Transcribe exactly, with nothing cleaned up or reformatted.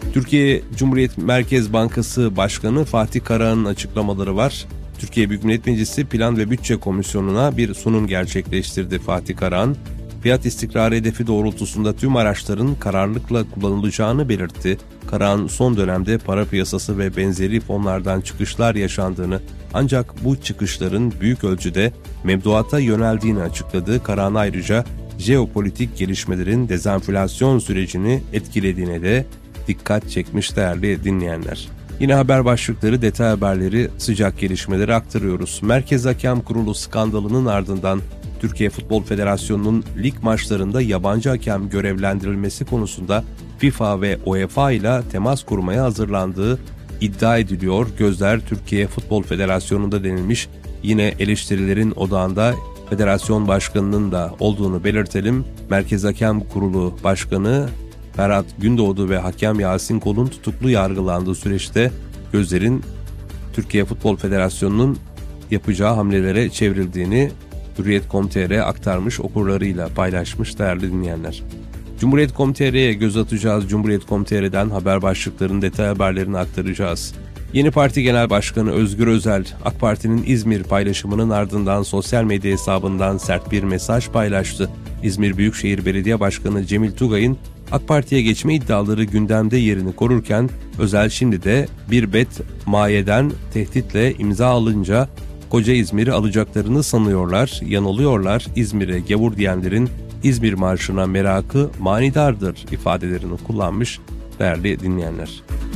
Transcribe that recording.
Türkiye Cumhuriyet Merkez Bankası Başkanı Fatih Karahan'ın açıklamaları var. Türkiye Büyük Millet Meclisi Plan ve Bütçe Komisyonu'na bir sunum gerçekleştirdi Fatih Karahan. Fiyat istikrarı hedefi doğrultusunda tüm araçların kararlılıkla kullanılacağını belirtti. Karahan son dönemde para piyasası ve benzeri fonlardan çıkışlar yaşandığını, ancak bu çıkışların büyük ölçüde mevduata yöneldiğini açıkladı. Karahan ayrıca jeopolitik gelişmelerin dezenflasyon sürecini etkilediğine de dikkat çekmiş değerli dinleyenler. Yine haber başlıkları, detay haberleri, sıcak gelişmeleri aktarıyoruz. Merkez Hakem Kurulu skandalının ardından Türkiye Futbol Federasyonu'nun lig maçlarında yabancı hakem görevlendirilmesi konusunda FIFA ve UEFA ile temas kurmaya hazırlandığı iddia ediliyor. Gözler Türkiye Futbol Federasyonu'nda denilmiş. Yine eleştirilerin odağında federasyon başkanının da olduğunu belirtelim. Merkez Hakem Kurulu Başkanı Ferhat Gündoğdu ve hakem Yasin Kol'un tutuklu yargılandığı süreçte gözlerin Türkiye Futbol Federasyonu'nun yapacağı hamlelere çevrildiğini Hürriyet nokta com nokta tr aktarmış, okurlarıyla paylaşmış değerli dinleyenler. Cumhuriyet nokta com nokta tr'ye göz atacağız. Cumhuriyet nokta com nokta tr'den haber başlıklarının detay haberlerini aktaracağız. Yeni Parti Genel Başkanı Özgür Özel, AK Parti'nin İzmir paylaşımının ardından sosyal medya hesabından sert bir mesaj paylaştı. İzmir Büyükşehir Belediye Başkanı Cemil Tugay'ın AK Parti'ye geçme iddiaları gündemde yerini korurken, Özel şimdi de bir bet mayeden tehditle imza alınca koca İzmir'i alacaklarını sanıyorlar, yanılıyorlar. İzmir'e gavur diyenlerin İzmir Marşı'na merakı manidardır ifadelerini kullanmış değerli dinleyenler.